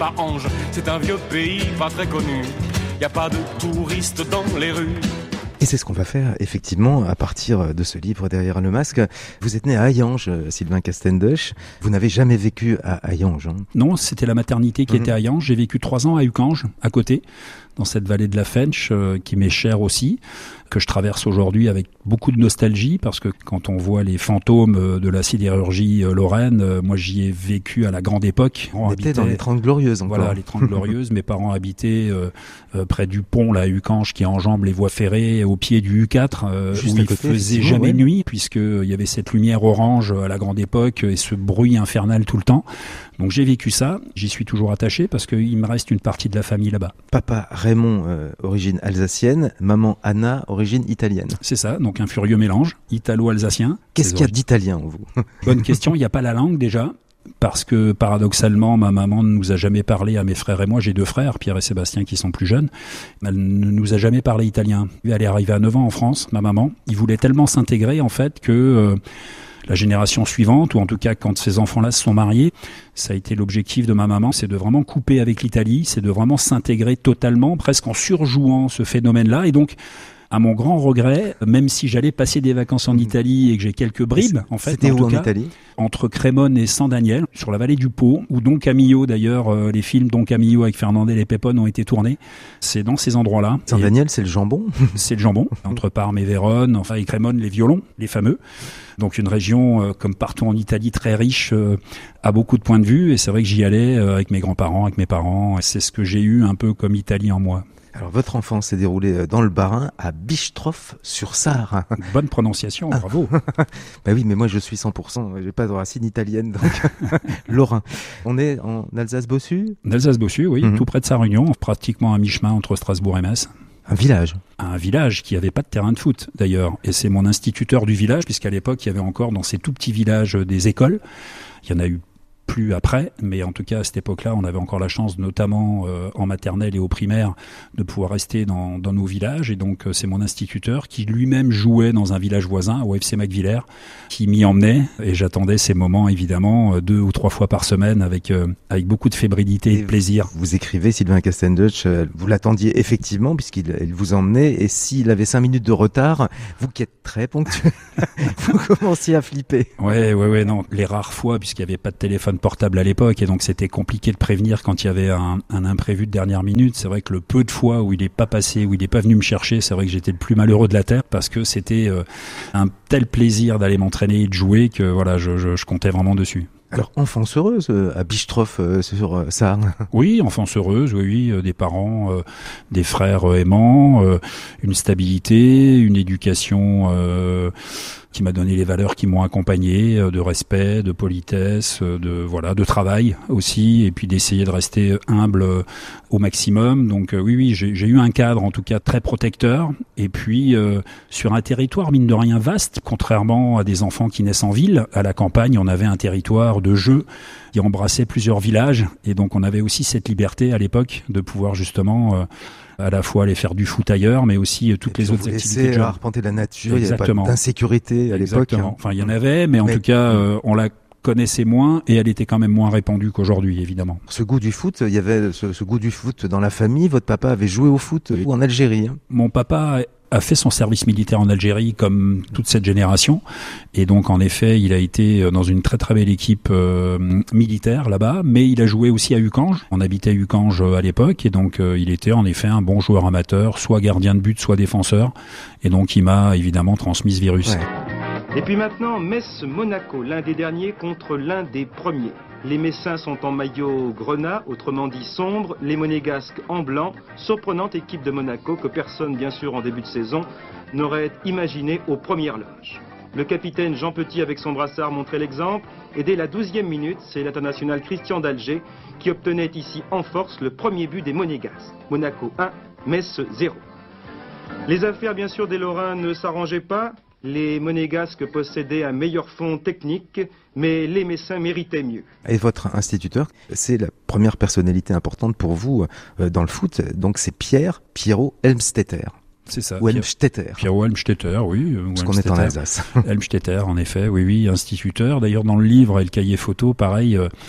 pas Ange, c'est un vieux pays pas très connu. Y a pas de touristes dans les rues. Et c'est ce qu'on va faire, effectivement, à partir de ce livre Derrière le masque. Vous êtes né à Hayange, Sylvain Castendoche. Vous n'avez jamais vécu à Hayange, hein? Non, c'était la maternité qui était à Hayange. J'ai vécu 3 ans à Ucange, à côté, dans cette vallée de la Fench, qui m'est chère aussi, que je traverse aujourd'hui avec beaucoup de nostalgie, parce que quand on voit les fantômes de la sidérurgie lorraine, moi j'y ai vécu à la grande époque. On était dans les 30 Glorieuses encore. Voilà, les 30 Glorieuses. Mes parents habitaient près du pont, là, à Ucange, qui enjambe les voies ferrées, au pied du U4, où il faisait jamais nuit, puisqu'il y avait cette lumière orange à la grande époque et ce bruit infernal tout le temps. Donc j'ai vécu ça, j'y suis toujours attaché parce qu'il me reste une partie de la famille là-bas. Papa Raymond, origine alsacienne, maman Anna, origine italienne. C'est ça, donc un furieux mélange, italo-alsacien. Qu'est-ce qu'il y a d'italien en vous? Bonne question, il n'y a pas la langue déjà. Parce que paradoxalement, ma maman ne nous a jamais parlé à mes frères et moi. J'ai 2 frères, Pierre et Sébastien, qui sont plus jeunes. Elle ne nous a jamais parlé italien. Elle est arrivée à 9 ans en France, ma maman. Il voulait tellement s'intégrer en fait que la génération suivante, ou en tout cas quand ces enfants-là se sont mariés, ça a été l'objectif de ma maman, c'est de vraiment couper avec l'Italie, c'est de vraiment s'intégrer totalement, presque en surjouant ce phénomène-là. Et donc, à mon grand regret, même si j'allais passer des vacances en Italie et que j'ai quelques bribes, en fait, c'était où en Italie? Entre Crémone et San Daniel, sur la vallée du Pô, où Don Camillo, d'ailleurs, les films Don Camillo avec Fernandel et Pépone ont été tournés. C'est dans ces endroits-là. San Daniel, c'est le jambon? C'est le jambon. Entre Parme et Vérone, enfin, et Crémone, les violons, les fameux. Donc une région, comme partout en Italie, très riche, à beaucoup de points de vue. Et c'est vrai que j'y allais avec mes grands-parents, avec mes parents. Et c'est ce que j'ai eu un peu comme Italie en moi. Alors, votre enfance s'est déroulée dans le Bas-Rhin, à Bistroff-sur-Sarre. Bonne prononciation, bravo. Bah oui, mais moi je suis 100%, j'ai pas de racine italienne, donc lorrain. On est en Alsace-Bossu? En Alsace-Bossu, oui, tout près de Sarre-Union, pratiquement à mi-chemin entre Strasbourg et Metz. Un village? Un village qui n'avait pas de terrain de foot, d'ailleurs. Et c'est mon instituteur du village, puisqu'à l'époque, il y avait encore dans ces tout petits villages des écoles. Il y en a eu plus après, mais en tout cas à cette époque-là, on avait encore la chance, notamment en maternelle et au primaire, de pouvoir rester dans nos villages. Et donc c'est mon instituteur qui lui-même jouait dans un village voisin, au FC Macvillers, qui m'y emmenait. Et j'attendais ces moments, évidemment, 2 ou 3 fois par semaine, avec beaucoup de fébrilité et de plaisir. Vous écrivez, Sylvain Castendoche, vous l'attendiez effectivement, puisqu'il vous emmenait. Et s'il avait 5 minutes de retard, vous qui êtes très ponctuel, vous commenciez à flipper. Ouais, non. Les rares fois, puisqu'il n'y avait pas de téléphone portable à l'époque, et donc c'était compliqué de prévenir quand il y avait un imprévu de dernière minute. C'est vrai que le peu de fois où il n'est pas passé, où il n'est pas venu me chercher, c'est vrai que j'étais le plus malheureux de la terre, parce que c'était un tel plaisir d'aller m'entraîner et de jouer que voilà, je comptais vraiment dessus. Alors, enfance heureuse à Bistroff sur Sarre? Oui, enfance heureuse, oui, des parents, des frères aimants, une stabilité, une éducation qui m'a donné les valeurs qui m'ont accompagné, de respect, de politesse, de travail aussi, et puis d'essayer de rester humble au maximum. Donc oui, j'ai eu un cadre en tout cas très protecteur, et puis sur un territoire mine de rien vaste, contrairement à des enfants qui naissent en ville. À la campagne, on avait un territoire de jeu qui embrassait plusieurs villages, et donc on avait aussi cette liberté à l'époque de pouvoir justement à la fois aller faire du foot ailleurs, mais aussi toutes les autres activités de jeu. Arpenter la nature, il n'y avait pas d'insécurité à l'époque. Enfin, il y en avait, mais en tout cas, on la connaissait moins, et elle était quand même moins répandue qu'aujourd'hui, évidemment. Ce goût du foot, il y avait ce goût du foot dans la famille. Votre papa avait joué au foot ou en Algérie? Mon papa a fait son service militaire en Algérie comme toute cette génération, et donc en effet il a été dans une très très belle équipe militaire là-bas, mais il a joué aussi à Ucange. On habitait à Ucange à l'époque, et donc il était en effet un bon joueur amateur, soit gardien de but, soit défenseur, et donc il m'a évidemment transmis ce virus. Ouais. Et puis maintenant, Metz-Monaco, l'un des derniers contre l'un des premiers. Les Messins sont en maillot grenat, autrement dit sombre, les Monégasques en blanc, surprenante équipe de Monaco que personne, bien sûr, en début de saison, n'aurait imaginé aux premières loges. Le capitaine Jean Petit, avec son brassard, montrait l'exemple, et dès la 12e minute, c'est l'international Christian d'Alger qui obtenait ici en force le premier but des Monégasques. Monaco 1, Metz 0. Les affaires, bien sûr, des Lorrains ne s'arrangeaient pas. Les Monégasques possédaient un meilleur fond technique, mais les Messins méritaient mieux. Et votre instituteur, c'est la première personnalité importante pour vous dans le foot, donc c'est Pierrot Helmstetter. C'est ça. Ou Helmstetter. Pierrot Helmstetter, oui. Parce qu'on est en Alsace. Helmstetter, en effet, oui, instituteur. D'ailleurs, dans le livre et le cahier photo, pareil,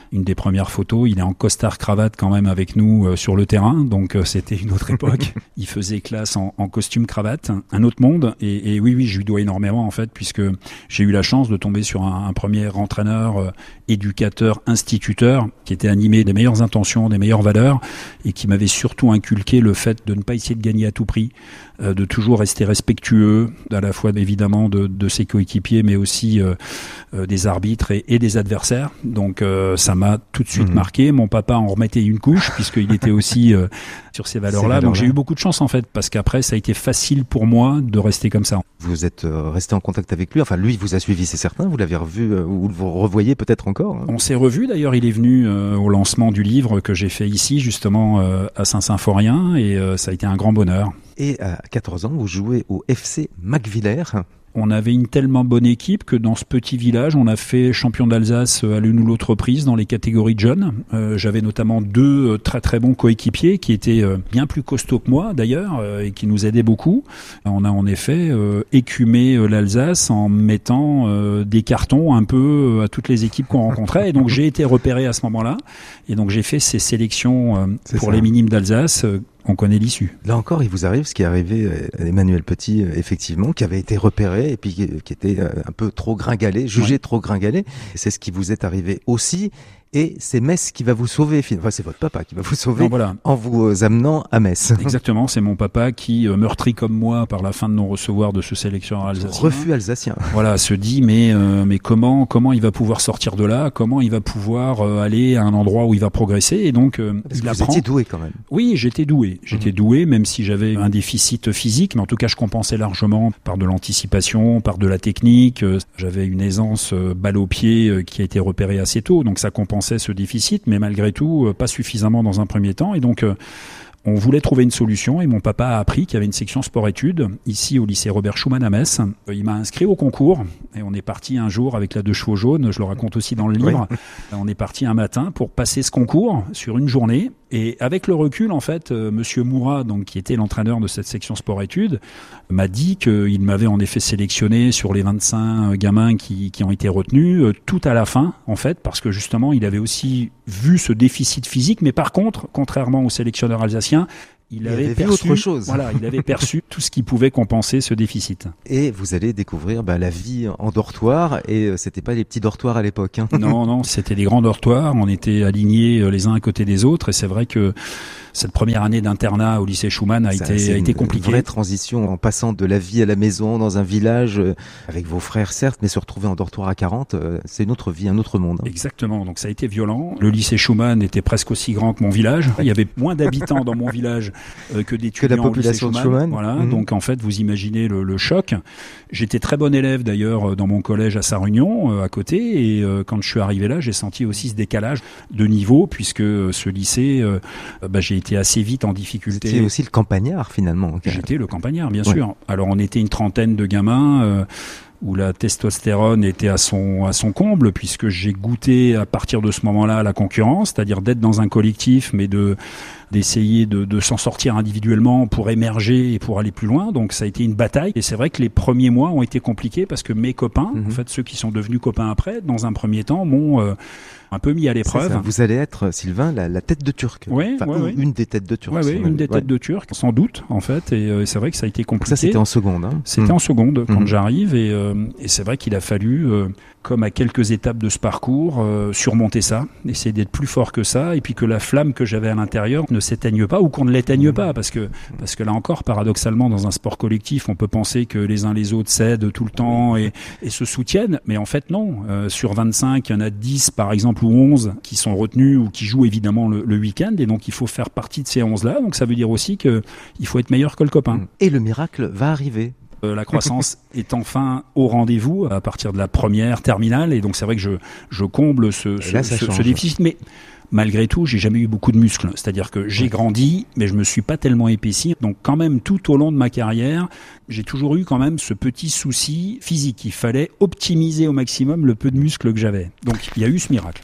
une des premières photos. Il est en costard-cravate quand même avec nous sur le terrain, donc c'était une autre époque. Il faisait classe en costume-cravate, un autre monde. Et oui, je lui dois énormément en fait, puisque j'ai eu la chance de tomber sur un premier entraîneur, éducateur, instituteur, qui était animé des meilleures intentions, des meilleures valeurs, et qui m'avait surtout inculqué le fait de ne pas essayer de gagner à tout prix, de toujours rester respectueux, à la fois évidemment de ses coéquipiers, mais aussi des arbitres et des adversaires. Donc ça m'a tout de suite marqué. Mon papa en remettait une couche, puisqu'il était aussi sur ces valeurs-là. Donc j'ai eu beaucoup de chance en fait, parce qu'après ça a été facile pour moi de rester comme ça. Vous êtes resté en contact avec lui, enfin lui il vous a suivi, c'est certain, vous l'avez revu, ou vous revoyez peut-être encore, hein. On s'est revu d'ailleurs, il est venu au lancement du livre que j'ai fait ici justement à Saint-Symphorien, et ça a été un grand bonheur. Et à 14 ans, vous jouez au FC Macvillers. On avait une tellement bonne équipe que dans ce petit village, on a fait champion d'Alsace à l'une ou l'autre reprise dans les catégories de jeunes. J'avais notamment 2 très très bons coéquipiers qui étaient bien plus costauds que moi d'ailleurs et qui nous aidaient beaucoup. On a en effet écumé l'Alsace en mettant des cartons un peu à toutes les équipes qu'on rencontrait. Et donc j'ai été repéré à ce moment-là. Et donc j'ai fait ces sélections pour les minimes d'Alsace. On connaît l'issue. Là encore, il vous arrive ce qui est arrivé à Emmanuel Petit, effectivement, qui avait été repéré et puis qui était un peu trop gringalé, jugé trop gringalé. C'est ce qui vous est arrivé aussi. Et c'est Metz qui va vous sauver. Enfin, c'est votre papa qui va vous sauver en vous amenant à Metz. Exactement, c'est mon papa qui, meurtri comme moi par la fin de non-recevoir de ce sélectionneur alsacien. Refus alsacien. Voilà, se dit mais comment il va pouvoir sortir de là? Comment il va pouvoir aller à un endroit où il va progresser? Et donc il apprend. Vous étiez doué quand même. Oui, j'étais doué. J'étais doué, même si j'avais un déficit physique, mais en tout cas je compensais largement par de l'anticipation, par de la technique. J'avais une aisance balle au pied qui a été repérée assez tôt, donc ça compensait ce déficit, mais malgré tout pas suffisamment dans un premier temps. Et donc on voulait trouver une solution, et mon papa a appris qu'il y avait une section sport-études ici au lycée Robert Schumann à Metz. Il m'a inscrit au concours et on est parti un jour avec la 2 chevaux jaunes, je le raconte aussi dans le livre. Oui. On est parti un matin pour passer ce concours sur une journée, et avec le recul en fait, monsieur Moura, donc qui était l'entraîneur de cette section sport-études, m'a dit qu'il m'avait en effet sélectionné sur les 25 gamins qui ont été retenus tout à la fin en fait, parce que justement il avait aussi vu ce déficit physique, mais par contre, contrairement au sélectionneur alsacien, il avait perçu autre chose. Voilà, il avait perçu tout ce qui pouvait compenser ce déficit. Et vous allez découvrir la vie en dortoir, et c'était pas les petits dortoirs à l'époque. Hein. Non, c'était des grands dortoirs. On était alignés les uns à côté des autres, et c'est vrai que cette première année d'internat au lycée Schumann a été compliquée. Une vraie transition en passant de la vie à la maison dans un village avec vos frères certes, mais se retrouver en dortoir à 40, c'est une autre vie, un autre monde. Hein. Exactement, donc ça a été violent. Le lycée Schumann était presque aussi grand que mon village. Il y avait moins d'habitants dans mon village que d'étudiants que la population au lycée de Schumann. Voilà, donc en fait vous imaginez le choc. J'étais très bon élève d'ailleurs dans mon collège à Sarre-Union à côté, et quand je suis arrivé là, j'ai senti aussi ce décalage de niveau, puisque ce lycée, j'ai été assez vite en difficulté. C'était aussi le campagnard finalement. J'étais le campagnard, bien sûr. Alors on était une trentaine de gamins où la testostérone était à son comble, puisque j'ai goûté à partir de ce moment-là la concurrence, c'est-à-dire d'être dans un collectif, mais d'essayer de s'en sortir individuellement pour émerger et pour aller plus loin. Donc ça a été une bataille, et c'est vrai que les premiers mois ont été compliqués parce que mes copains, en fait ceux qui sont devenus copains après, dans un premier temps m'ont un peu mis à l'épreuve. Vous allez être, Sylvain, la tête de Turc. Une des têtes de Turc. Oui, une des têtes de Turc, sans doute, en fait. Et c'est vrai que ça a été compliqué. Ça, c'était en seconde. Hein. C'était en seconde quand j'arrive. Et c'est vrai qu'il a fallu, comme à quelques étapes de ce parcours, surmonter ça, essayer d'être plus fort que ça, et puis que la flamme que j'avais à l'intérieur ne s'éteigne pas, ou qu'on ne l'éteigne pas. Parce que là encore, paradoxalement, dans un sport collectif, on peut penser que les uns les autres cèdent tout le temps et se soutiennent. Mais en fait, non. Sur 25, il y en a 10, par exemple, ou 11 qui sont retenus ou qui jouent évidemment le week-end, et donc il faut faire partie de ces 11-là. Donc ça veut dire aussi qu'il faut être meilleur que le copain. Et le miracle va arriver. La croissance est enfin au rendez-vous à partir de la première terminale, et donc c'est vrai que je comble ce déficit. Mais malgré tout, j'ai jamais eu beaucoup de muscles. C'est-à-dire que j'ai grandi, mais je me suis pas tellement épaissi. Donc quand même, tout au long de ma carrière, j'ai toujours eu quand même ce petit souci physique. Il fallait optimiser au maximum le peu de muscles que j'avais. Donc il y a eu ce miracle.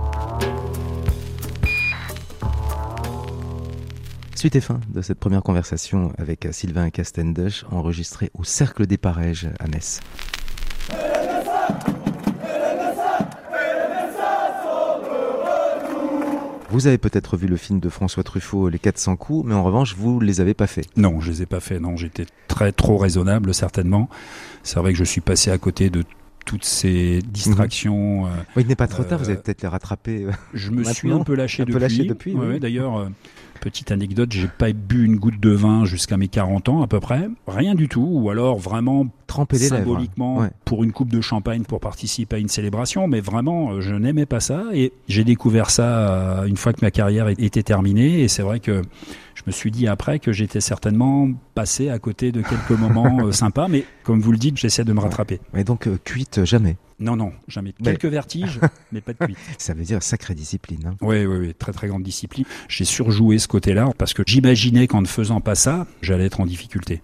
Suite et fin de cette première conversation avec Sylvain Castendesch, enregistrée au Cercle des Parèges à Metz. Vous avez peut-être vu le film de François Truffaut, Les 400 coups, mais en revanche, vous les avez pas faits. Non, je les ai pas faits. Non, j'étais trop raisonnable, certainement. C'est vrai que je suis passé à côté de toutes ces distractions. Oui, il n'est pas trop tard, vous allez peut-être les rattraper. Je me suis maintenant. un peu lâché depuis. Oui. D'ailleurs, petite anecdote, j'ai pas bu une goutte de vin jusqu'à mes 40 ans à peu près. Rien du tout, ou alors vraiment tremper les symboliquement lèvres. Ouais. pour une coupe de champagne pour participer à une célébration, mais vraiment je n'aimais pas ça et j'ai découvert ça une fois que ma carrière était terminée et c'est vrai que je me suis dit après que j'étais certainement passé à côté de quelques moments sympas, mais comme vous le dites, j'essaie de me rattraper. Et donc cuite jamais. Non, jamais. Quelques vertiges, mais pas de cuite. Ça veut dire sacrée discipline. Hein. Oui, très grande discipline. J'ai surjoué ce côté-là parce que j'imaginais qu'en ne faisant pas ça, j'allais être en difficulté.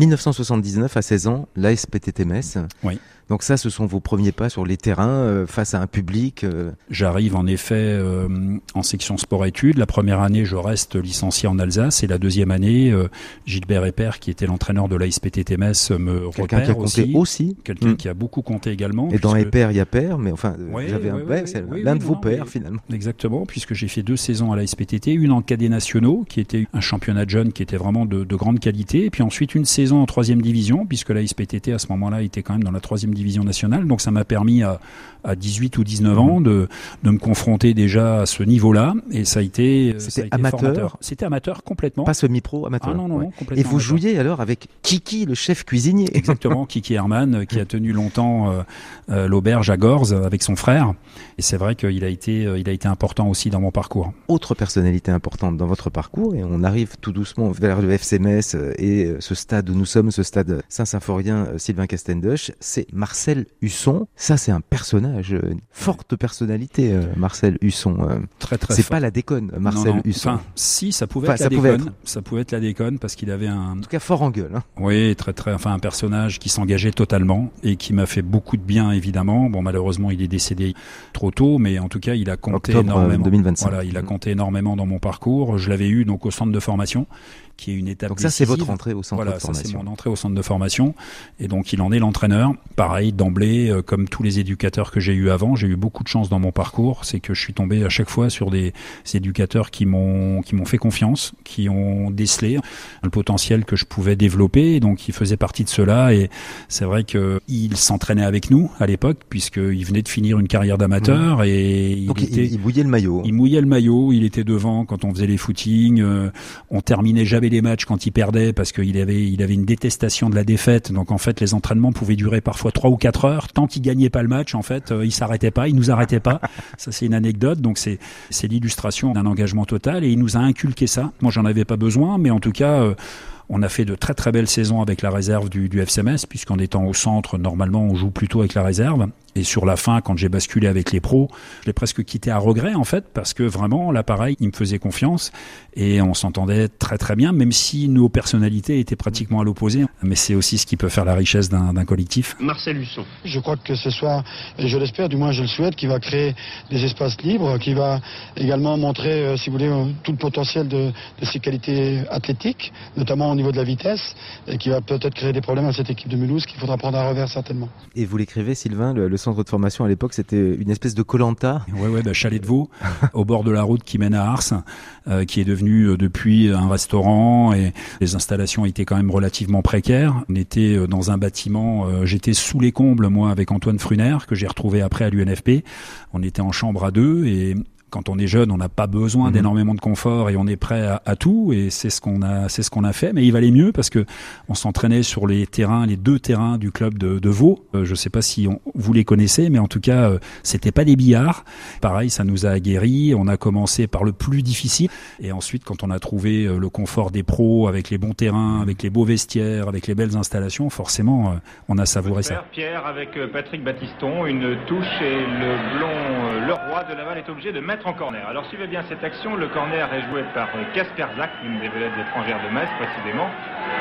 1979, à 16 ans, l'ASPTT Metz. Oui. Donc ça, ce sont vos premiers pas sur les terrains, face à un public. J'arrive en effet en section sport-études. La première année, je reste licencié en Alsace. Et la deuxième année, Gilbert Eppert, qui était l'entraîneur de l'ASPTT Metz, me repère Quelqu'un qui a compté aussi. Quelqu'un qui a beaucoup compté également. Et dans Eppert, il y a Père, mais enfin, j'avais l'un de vos pères finalement. Exactement, puisque j'ai fait 2 saisons à l'ASPTT, une en cadets nationaux, qui était un championnat de jeunes qui était vraiment de grande qualité, et puis ensuite une saison en 3e division, puisque l'ASPTT à ce moment-là était quand même dans la 3e division nationale, donc ça m'a permis à 18 ou 19 ans de me confronter déjà à ce niveau-là, et ça a été amateur. Formateur. C'était amateur complètement. Pas semi-pro, amateur. Ah non, complètement. Et vous amateur. jouiez alors avec Kiki, le chef cuisinier. Exactement, Kiki Herman, qui a tenu longtemps l'auberge à Gorze avec son frère, et c'est vrai qu'il a été important aussi dans mon parcours. Autre personnalité importante dans votre parcours, et on arrive tout doucement vers le FC Metz et ce stade où nous sommes, ce stade Saint-Symphorien Sylvain Castendoche, c'est Marcel Husson. Ça, c'est un personnage, une forte personnalité, Marcel Husson. Très c'est fort. Pas la déconne, Marcel Husson. Enfin, si, ça pouvait être la déconne. Ça pouvait être la déconne parce qu'il avait en tout cas, fort en gueule. Hein. Oui, un personnage qui s'engageait totalement et qui m'a fait beaucoup de bien, évidemment. Bon, malheureusement, il est décédé trop tôt, mais en tout cas, il a compté énormément. 2025. Voilà, il a compté énormément dans mon parcours. Je l'avais eu donc au centre de formation, qui est une étape donc ça, décisive. c'est votre entrée au centre de formation. Ça, c'est mon entrée au centre de formation. Et donc, il en est l'entraîneur. Pareil, d'emblée, comme tous les éducateurs que j'ai eu avant, j'ai eu beaucoup de chance dans mon parcours. C'est que je suis tombé à chaque fois sur des éducateurs qui m'ont fait confiance, qui ont décelé le potentiel que je pouvais développer. Et donc, il faisait partie de cela. Et c'est vrai qu'il s'entraînait avec nous à l'époque, puisqu'il venait de finir une carrière d'amateur. Et donc, il mouillait le maillot. Il mouillait le maillot. Il était devant quand on faisait les footings. On terminait jamais les matchs quand il perdait parce qu'il avait une détestation de la défaite. Donc en fait, les entraînements pouvaient durer parfois 3 ou 4 heures. Tant qu'il gagnait pas le match, en fait, il s'arrêtait pas, il nous arrêtait pas. Ça, c'est une anecdote. Donc c'est l'illustration d'un engagement total et il nous a inculqué ça. Moi, j'en avais pas besoin, mais en tout cas, on a fait de très très belles saisons avec la réserve du FC Metz, puisqu'en étant au centre, normalement, on joue plutôt avec la réserve. Et sur la fin, quand j'ai basculé avec les pros, je l'ai presque quitté à regret, en fait, parce que vraiment, là, pareil, il me faisait confiance et on s'entendait très très bien, même si nos personnalités étaient pratiquement à l'opposé. Mais c'est aussi ce qui peut faire la richesse d'un collectif. Marcel Husson. Je crois que ce soir, et je l'espère, du moins je le souhaite, qui va créer des espaces libres, qui va également montrer, si vous voulez, tout le potentiel de ses qualités athlétiques, notamment au niveau de la vitesse, et qui va peut-être créer des problèmes à cette équipe de Mulhouse qu'il faudra prendre à revers certainement. Et vous l'écrivez, Sylvain, le centre de formation à l'époque, c'était une espèce de Koh-Lanta. Ouais, Chalet de Vaux, au bord de la route qui mène à Ars, qui est devenu depuis un restaurant, et les installations étaient quand même relativement précaires. On était dans un bâtiment, j'étais sous les combles, moi, avec Antoine Fruner, que j'ai retrouvé après à l'UNFP. On était en chambre à 2 et quand on est jeune, on n'a pas besoin d'énormément de confort et on est prêt à tout, et c'est ce qu'on a fait. Mais il valait mieux parce que on s'entraînait sur les 2 terrains du club de Vaud. Je sais pas si vous les connaissez, mais en tout cas, c'était pas des billards. Pareil, ça nous a aguerris. On a commencé par le plus difficile, et ensuite, quand on a trouvé le confort des pros, avec les bons terrains, avec les beaux vestiaires, avec les belles installations, forcément, on a savouré ça. Pierre avec Patrick Battiston, une touche, et le blond Leroy de Laval est obligé de mettre en corner. Alors suivez bien cette action, le corner est joué par Casper Zak, l'une des vedettes étrangères de Metz précisément.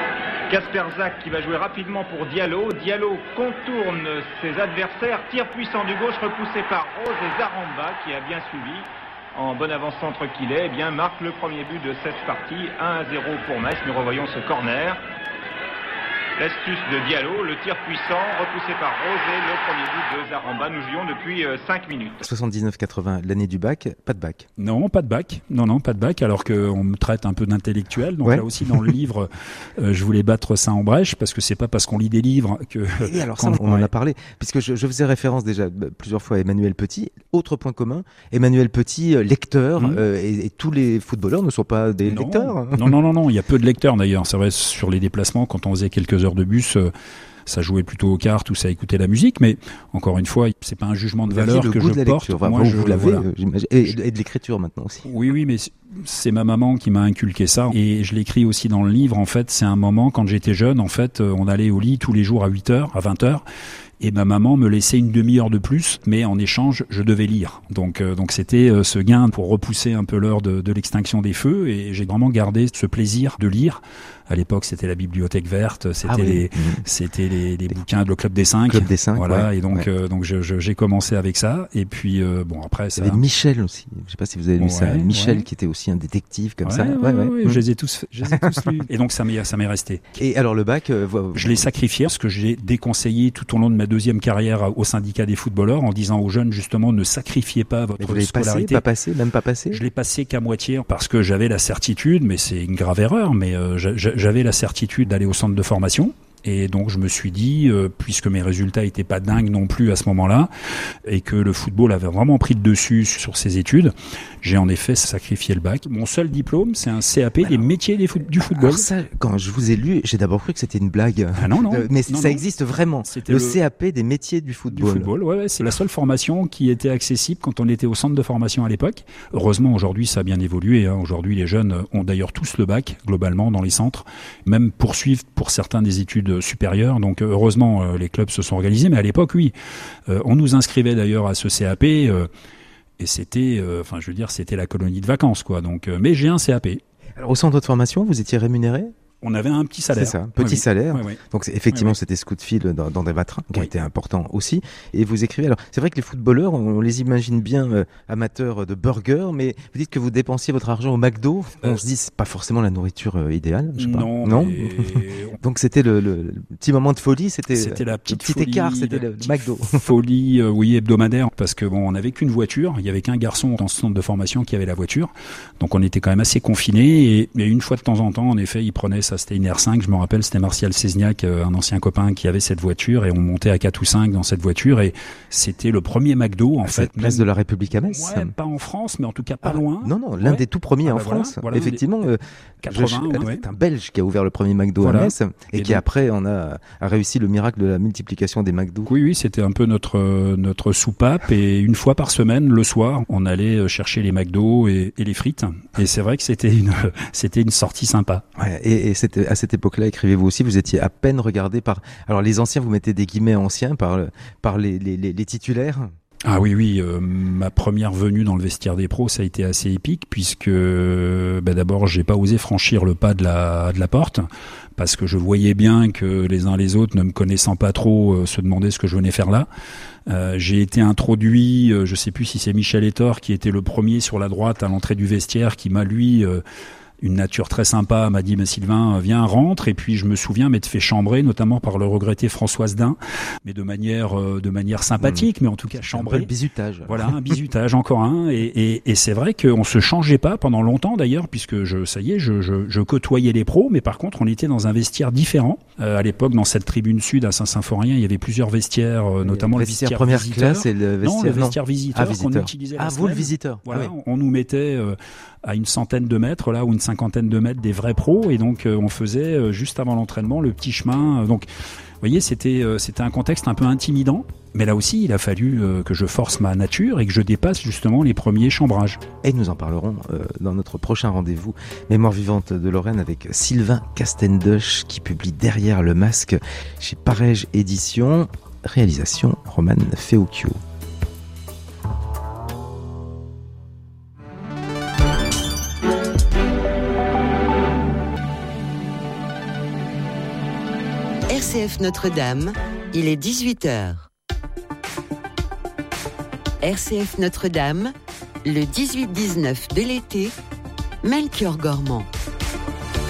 Casper Zak qui va jouer rapidement pour Diallo. Diallo contourne ses adversaires, tir puissant du gauche repoussé par Rose, et Zaramba qui a bien suivi, en bon avant-centre qu'il est, marque le premier but de cette partie. 1-0 pour Metz. Nous revoyons ce corner. L'astuce de Diallo, le tir puissant, repoussé par Rosé, le premier but de Zaramba. Nous jouons depuis 5 minutes. 79-80, l'année du bac, pas de bac. Non, pas de bac. Non, pas de bac, alors qu'on me traite un peu d'intellectuel. Donc là aussi, dans le livre, je voulais battre ça en brèche, parce que c'est pas parce qu'on lit des livres que... Et alors ça, on en a parlé, puisque je faisais référence déjà plusieurs fois à Emmanuel Petit. Autre point commun, Emmanuel Petit, lecteur, et tous les footballeurs ne sont pas des lecteurs. Non, il y a peu de lecteurs d'ailleurs. C'est vrai, sur les déplacements, quand on faisait quelques heures de bus, ça jouait plutôt aux cartes ou ça écoutait la musique, mais encore une fois, c'est pas un jugement de valeur que je porte. Moi, vous l'avez, j'imagine, et de l'écriture maintenant aussi. Oui, mais c'est ma maman qui m'a inculqué ça, et je l'écris aussi dans le livre. En fait, c'est un moment, quand j'étais jeune, en fait, on allait au lit tous les jours à 8h, à 20h, et ma maman me laissait une demi-heure de plus, mais en échange, je devais lire. Donc c'était ce gain pour repousser un peu l'heure de l'extinction des feux, et j'ai vraiment gardé ce plaisir de lire. À l'époque, c'était la bibliothèque verte, c'était les bouquins de le Club des 5. Club des 5, voilà. Et donc j'ai commencé avec ça. Et puis après ça. Il y avait Michel aussi. Je sais pas si vous avez lu ça. Michel qui était aussi un détective comme ça. Je les ai tous lus. Et donc ça m'est resté. Et alors le bac, je l'ai sacrifié parce que j'ai déconseillé tout au long de ma deuxième carrière au syndicat des footballeurs en disant aux jeunes justement ne sacrifiez pas votre scolarité. Même pas passé. Je l'ai passé qu'à moitié parce que j'avais la certitude, mais c'est une grave erreur, mais j'avais la certitude d'aller au centre de formation. Et donc je me suis dit, puisque mes résultats étaient pas dingues non plus à ce moment-là, et que le football avait vraiment pris le dessus sur ses études, j'ai en effet sacrifié le bac. Mon seul diplôme, c'est un CAP des métiers du football. Alors ça, quand je vous ai lu, j'ai d'abord cru que c'était une blague. Ah non. Mais ça existe vraiment. C'était le CAP des métiers du football. Ouais, c'est la seule formation qui était accessible quand on était au centre de formation à l'époque. Heureusement, aujourd'hui, ça a bien évolué. Aujourd'hui, les jeunes ont d'ailleurs tous le bac, globalement, dans les centres. Même poursuivent pour certains des études supérieures. Donc, heureusement, les clubs se sont organisés. Mais à l'époque, oui. On nous inscrivait d'ailleurs à ce CAP. Et c'était, c'était la colonie de vacances, quoi. Donc, mais j'ai un CAP. Alors, au centre de formation, vous étiez rémunéré ? On avait un petit salaire. C'est ça, petit salaire. Oui. Donc effectivement, c'était ce coup de fil dans des Vatrins qui a été important aussi. Et vous écrivez, alors c'est vrai que les footballeurs, on les imagine bien amateurs de burgers, mais vous dites que vous dépensiez votre argent au McDo. On se dit, c'est pas forcément la nourriture idéale, je sais pas. Non. Donc c'était le petit moment de folie, c'était la petite folie, écart, c'était le McDo. Folie, hebdomadaire, parce que on n'avait qu'une voiture, il y avait qu'un garçon dans ce centre de formation qui avait la voiture. Donc on était quand même assez confinés, et une fois de temps en temps, en effet, il prenait ça, c'était une R5, je me rappelle, c'était Martial Cesniak, un ancien copain qui avait cette voiture, et on montait à 4 ou 5 dans cette voiture, et c'était le premier McDo, en fait. Place de la République à Metz. Ouais, pas en France, mais en tout cas pas loin. Non, l'un des tout premiers en France. Voilà, effectivement, 80, c'est un Belge qui a ouvert le premier McDo à Metz, et qui après a réussi le miracle de la multiplication des McDo. Oui, c'était un peu notre soupape, et une fois par semaine, le soir, on allait chercher les McDo et les frites, et c'est vrai que c'était une sortie sympa. Ouais, et c'était à cette époque-là, écrivez-vous aussi, vous étiez à peine regardé par, alors les anciens, vous mettez des guillemets anciens, par les titulaires. Ah oui, ma première venue dans le vestiaire des pros, ça a été assez épique, puisque d'abord j'ai pas osé franchir le pas de la porte, parce que je voyais bien que les uns les autres, ne me connaissant pas trop, se demandaient ce que je venais faire là. J'ai été introduit, je sais plus si c'est Michel Etor qui était le premier sur la droite à l'entrée du vestiaire, qui m'a une nature très sympa, m'a dit, mais Sylvain, viens, rentre. Et puis je me souviens m'être fait chambrer, notamment par le regretté Françoise Dain, mais de manière sympathique, mais en tout cas chambré. Un bizutage. Voilà, un bizutage, encore un. Et c'est vrai qu'on se changeait pas pendant longtemps d'ailleurs, puisque je côtoyais les pros, mais par contre on était dans un vestiaire différent. À l'époque, dans cette tribune sud à Saint-Symphorien, il y avait plusieurs vestiaires, notamment le vestiaire première visiteur. Classe et le vestiaire. Non, le vestiaire visiteur qu'on utilisait. Vous le visiteur. Voilà, on nous mettait à une centaine de mètres là, ou une cinquantaine de mètres des vrais pros, et donc on faisait juste avant l'entraînement le petit chemin. Donc vous voyez, c'était un contexte un peu intimidant, mais là aussi il a fallu que je force ma nature et que je dépasse justement les premiers chambrages. Et nous en parlerons dans notre prochain rendez-vous Mémoire vivante de Lorraine avec Sylvain Castendush, qui publie Derrière le masque chez Parège Éditions. Réalisation Romane Feocchio. RCF Notre-Dame, il est 18h. RCF Notre-Dame, le 18-19 de l'été, Melchior Gormand.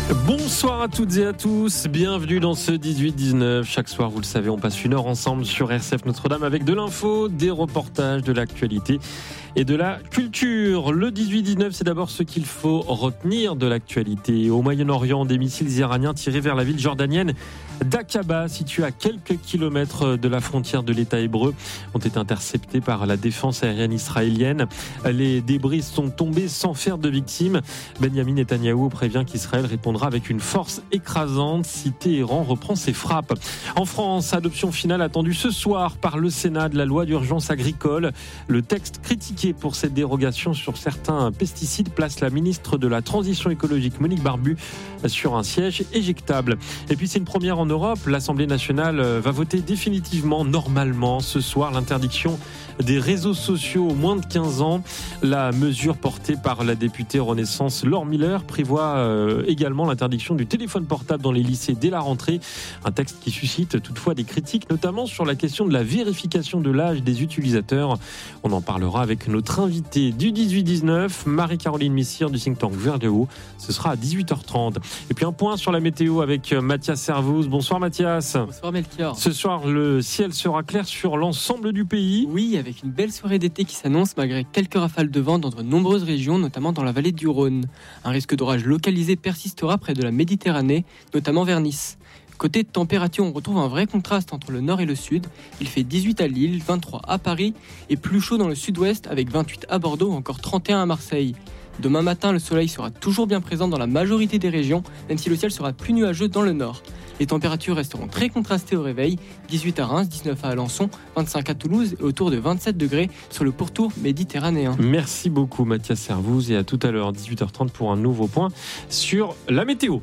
Bonsoir à toutes et à tous, bienvenue dans ce 18-19. Chaque soir, vous le savez, on passe une heure ensemble sur RCF Notre-Dame avec de l'info, des reportages, de l'actualité et de la culture. Le 18-19, c'est d'abord ce qu'il faut retenir de l'actualité. Au Moyen-Orient, des missiles iraniens tirés vers la ville jordanienne d'Aqaba, située à quelques kilomètres de la frontière de l'État hébreu, ont été interceptés par la défense aérienne israélienne. Les débris sont tombés sans faire de victimes. Benjamin Netanyahou prévient qu'Israël répondra avec une force écrasante si Téhéran reprend ses frappes. En France, adoption finale attendue ce soir par le Sénat de la loi d'urgence agricole. Le texte critiqué pour cette dérogation sur certains pesticides place la ministre de la Transition écologique Monique Barbu sur un siège éjectable. Et puis c'est une première en Europe. L'Assemblée nationale va voter définitivement, normalement, ce soir, l'interdiction des réseaux sociaux aux moins de 15 ans. La mesure portée par la députée Renaissance Laure Miller prévoit également l'interdiction du téléphone portable dans les lycées dès la rentrée. Un texte qui suscite toutefois des critiques, notamment sur la question de la vérification de l'âge des utilisateurs. On en parlera avec notre invitée du 18-19, Marie-Caroline Missire du think tank Verdeo. Ce sera à 18h30. Et puis un point sur la météo avec Mathias Servouz. Bonsoir Mathias. Bonsoir Melchior. Ce soir, le ciel sera clair sur l'ensemble du pays. Oui, avec une belle soirée d'été qui s'annonce malgré quelques rafales de vent dans de nombreuses régions, notamment dans la vallée du Rhône. Un risque d'orage localisé persistera près de la Méditerranée, notamment vers Nice. Côté température, on retrouve un vrai contraste entre le nord et le sud. Il fait 18 à Lille, 23 à Paris et plus chaud dans le sud-ouest avec 28 à Bordeaux ou encore 31 à Marseille. Demain matin, le soleil sera toujours bien présent dans la majorité des régions, même si le ciel sera plus nuageux dans le nord. Les températures resteront très contrastées au réveil, 18 à Reims, 19 à Alençon, 25 à Toulouse et autour de 27 degrés sur le pourtour méditerranéen. Merci beaucoup Mathias Servouz et à tout à l'heure, 18h30 pour un nouveau point sur la météo.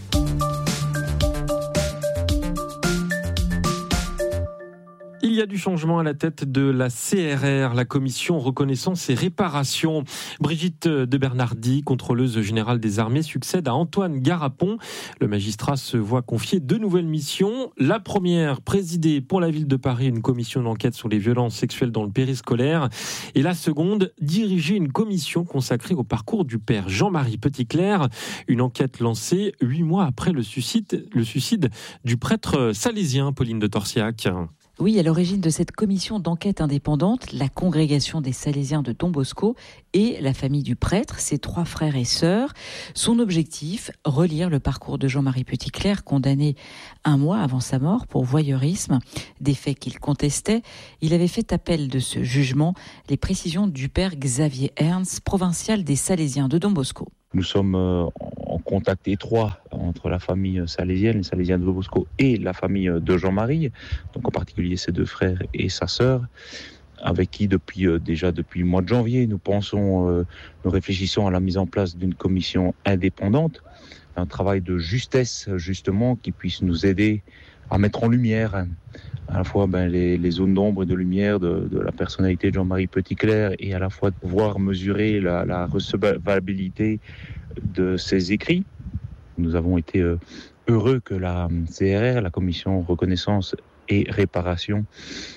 Il y a du changement à la tête de la CRR, la commission reconnaissance et réparation. Brigitte de Bernardi, contrôleuse générale des armées, succède à Antoine Garapon. Le magistrat se voit confier 2 nouvelles missions. La première, présider pour la ville de Paris une commission d'enquête sur les violences sexuelles dans le périscolaire. Et la seconde, diriger une commission consacrée au parcours du père Jean-Marie Petitclerc. Une enquête lancée 8 mois après le suicide du prêtre salésien Pauline de Torsiac. Oui, à l'origine de cette commission d'enquête indépendante, la congrégation des Salésiens de Don Bosco et la famille du prêtre, ses 3 frères et sœurs. Son objectif, relire le parcours de Jean-Marie Petitclerc, condamné 1 mois avant sa mort pour voyeurisme, des faits qu'il contestait. Il avait fait appel de ce jugement, les précisions du père Xavier Ernst, provincial des Salésiens de Don Bosco. Nous sommes en contact étroit entre la famille salésienne, les Salésiens de Don Bosco, et la famille de Jean-Marie, donc en particulier ses 2 frères et sa sœur, avec qui depuis le mois de janvier, nous réfléchissons à la mise en place d'une commission indépendante, un travail de justesse justement qui puisse nous aider à mettre en lumière à la fois les zones d'ombre et de lumière de la personnalité de Jean-Marie Petitclerc et à la fois de pouvoir mesurer la recevabilité de ses écrits. Nous avons été heureux que la CRR, la Commission Reconnaissance et Réparation,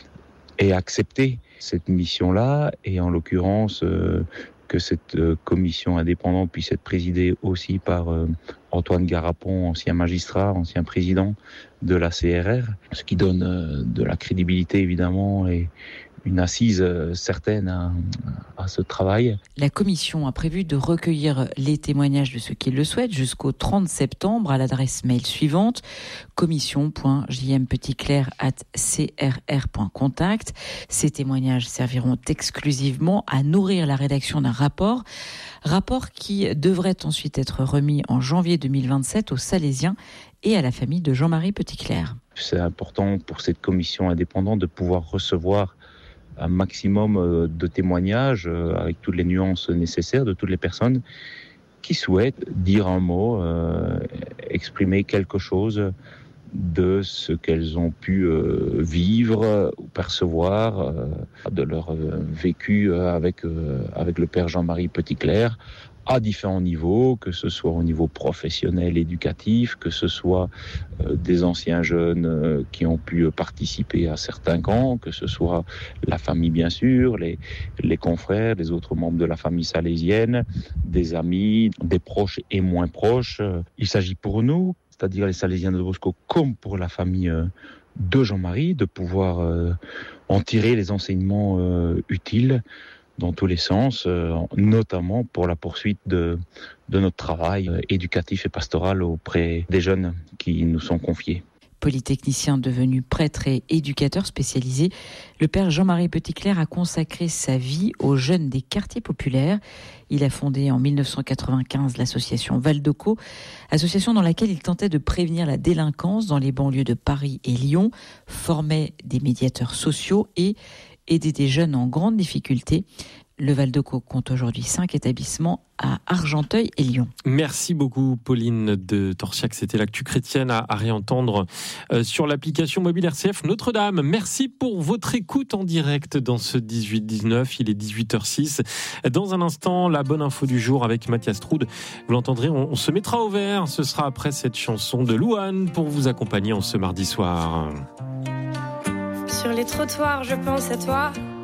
ait accepté cette mission-là et en l'occurrence que cette commission indépendante puisse être présidée aussi par Antoine Garapon, ancien magistrat, ancien président de la CRR, ce qui donne de la crédibilité évidemment et une assise certaine à ce travail. La commission a prévu de recueillir les témoignages de ceux qui le souhaitent jusqu'au 30 septembre à l'adresse mail suivante commission.jmpetitclerc@crr.contact. Ces témoignages serviront exclusivement à nourrir la rédaction d'un rapport qui devrait ensuite être remis en janvier 2027 aux Salésiens et à la famille de Jean-Marie Petitclerc. C'est important pour cette commission indépendante de pouvoir recevoir un maximum de témoignages avec toutes les nuances nécessaires de toutes les personnes qui souhaitent dire un mot, exprimer quelque chose de ce qu'elles ont pu vivre ou percevoir de leur vécu avec le père Jean-Marie Petitclerc à différents niveaux, que ce soit au niveau professionnel, éducatif, que ce soit des anciens jeunes qui ont pu participer à certains camps, que ce soit la famille bien sûr, les confrères, les autres membres de la famille salésienne, des amis, des proches et moins proches. Il s'agit pour nous, c'est-à-dire les Salésiens de Don Bosco, comme pour la famille de Jean-Marie, de pouvoir en tirer les enseignements utiles dans tous les sens, notamment pour la poursuite de notre travail éducatif et pastoral auprès des jeunes qui nous sont confiés. Polytechnicien devenu prêtre et éducateur spécialisé, le père Jean-Marie Petitclerc a consacré sa vie aux jeunes des quartiers populaires. Il a fondé en 1995 l'association Valdoco, association dans laquelle il tentait de prévenir la délinquance dans les banlieues de Paris et Lyon, formait des médiateurs sociaux et aider des jeunes en grande difficulté. Le Valdoco compte aujourd'hui 5 établissements à Argenteuil et Lyon. Merci beaucoup Pauline de Torsiac. C'était l'actu chrétienne à réentendre sur l'application mobile RCF Notre-Dame. Merci pour votre écoute en direct dans ce 18-19. Il est 18h06. Dans un instant, la bonne info du jour avec Mathias Troud. Vous l'entendrez, on se mettra au vert. Ce sera après cette chanson de Louane pour vous accompagner en ce mardi soir. Sur les trottoirs, je pense à toi.